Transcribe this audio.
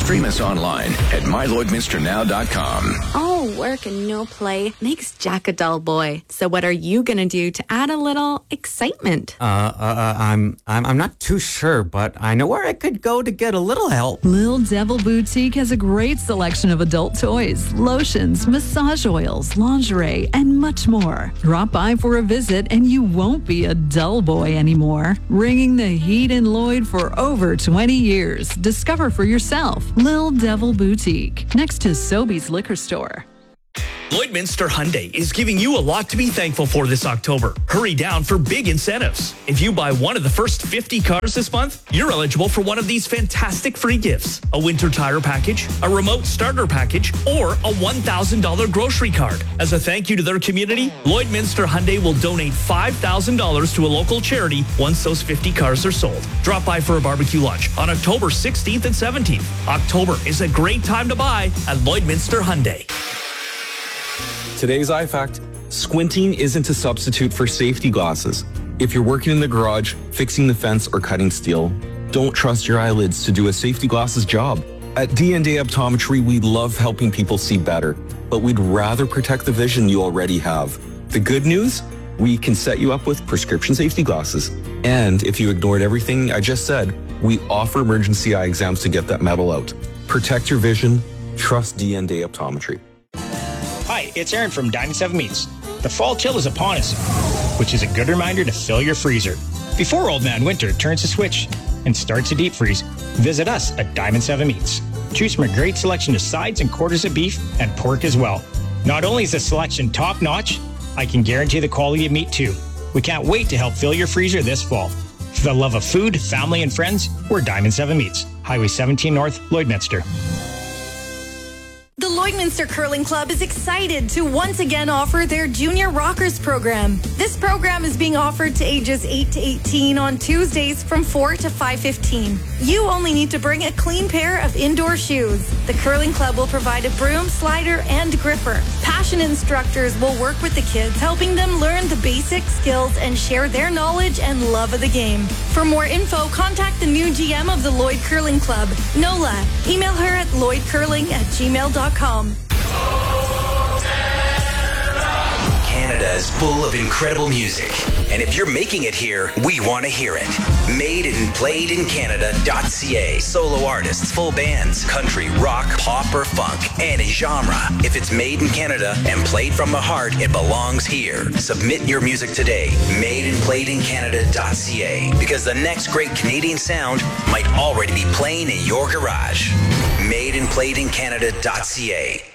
Stream us online at mylloydminsternow.com. Oh, work and no play makes Jack a dull boy. So what are you going to do to add a little excitement? I'm not too sure, but I know where I could go to get a little help. Lil Devil Boutique has a great selection of adult toys, lotions, massage oils, lingerie, and much more. Drop by for a visit and you won't be a dull boy anymore. Ringing the heat in Lloyd for over 20 years. Discover for yourself. Lil Devil Boutique, next to Sobeys Liquor Store. Lloydminster Hyundai is giving you a lot to be thankful for this October. Hurry down for big incentives. If you buy one of the first 50 cars this month, you're eligible for one of these fantastic free gifts: a winter tire package, a remote starter package, or a $1,000 grocery card. As a thank you to their community, Lloydminster Hyundai will donate $5,000 to a local charity once those 50 cars are sold. Drop by for a barbecue lunch on October 16th and 17th. October is a great time to buy at Lloydminster Hyundai. Today's iFact: squinting isn't a substitute for safety glasses. If you're working in the garage, fixing the fence, or cutting steel, don't trust your eyelids to do a safety glasses job. At D&D Optometry, we love helping people see better, but we'd rather protect the vision you already have. The good news? We can set you up with prescription safety glasses. And if you ignored everything I just said, we offer emergency eye exams to get that metal out. Protect your vision. Trust D&D Optometry. Hi, it's Aaron from Diamond 7 Meats. The fall chill is upon us, which is a good reminder to fill your freezer. Before Old Man Winter turns a switch and starts a deep freeze, visit us at Diamond 7 Meats. Choose from a great selection of sides and quarters of beef and pork as well. Not only is the selection top-notch, I can guarantee the quality of meat too. We can't wait to help fill your freezer this fall. For the love of food, family, and friends, we're Diamond 7 Meats. Highway 17 North, Lloydminster. The Lloydminster Curling Club is excited to once again offer their Junior Rockers program. This program is being offered to ages 8 to 18 on Tuesdays from 4 to 5:15. You only need to bring a clean pair of indoor shoes. The Curling Club will provide a broom, slider, and gripper. Passionate instructors will work with the kids, helping them learn the basic skills and share their knowledge and love of the game. For more info, contact the new GM of the Lloyd Curling Club, Nola. Email her at lloydcurling@gmail.com. Canada is full of incredible music, and if you're making it here, we want to hear it. Made and played in Canada.ca. Solo artists, full bands, country, rock, pop, or funk, any genre. If it's made in Canada and played from the heart, it belongs here. Submit your music today. Made and played in Canada.ca, because the next great Canadian sound might already be playing in your garage. Made and played in Canada.ca.